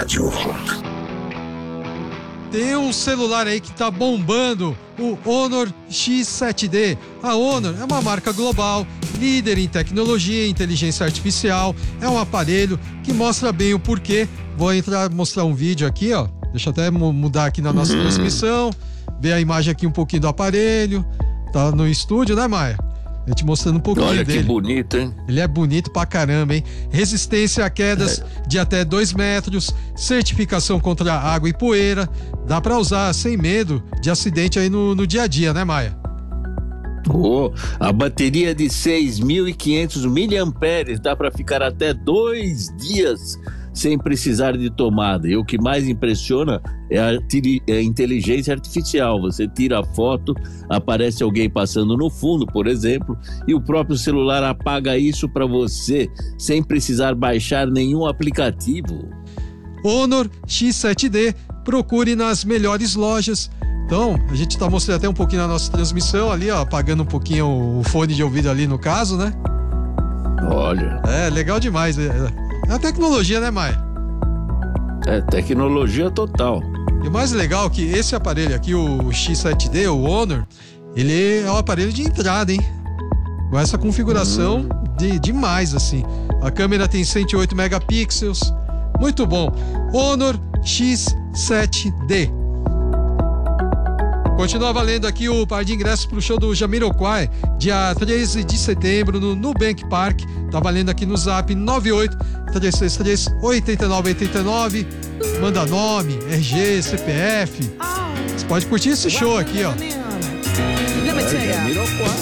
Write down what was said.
Rádio Rock. Tem um celular aí que tá bombando, o Honor X7D. A Honor é uma marca global, líder em tecnologia e inteligência artificial. É um aparelho que mostra bem o porquê. Vou mostrar um vídeo aqui, ó. Deixa eu até mudar aqui na nossa transmissão. Ver a imagem aqui um pouquinho do aparelho. Tá no estúdio, né, Maia? Eu te mostrando um pouquinho dele. Olha que bonito, hein? Ele é bonito pra caramba, hein? Resistência a quedas de até 2 metros, certificação contra água e poeira. Dá pra usar sem medo de acidente aí no dia a dia, né, Maia? A bateria de 6.500 miliamperes dá para ficar até 2 dias sem precisar de tomada. E o que mais impressiona é a inteligência artificial. Você tira a foto, aparece alguém passando no fundo, por exemplo, e o próprio celular apaga isso para você, sem precisar baixar nenhum aplicativo. Honor X7D, procure nas melhores lojas. Então, a gente tá mostrando até um pouquinho na nossa transmissão ali, ó, apagando um pouquinho o fone de ouvido ali no caso, né? Olha. É, legal demais. É a tecnologia, né, Maia? É tecnologia total. E o mais legal é que esse aparelho aqui, o X7D, o Honor, ele é um aparelho de entrada, hein? Com essa configuração demais, assim. A câmera tem 108 megapixels. Muito bom. Honor X7D. Continua valendo aqui o par de ingressos pro show do Jamiroquai, dia 13 de setembro, no Nubank Park. Tá valendo aqui no zap 98-363-8989. Manda nome, RG, CPF. Você pode curtir esse show aqui, ó. Jamiroquai.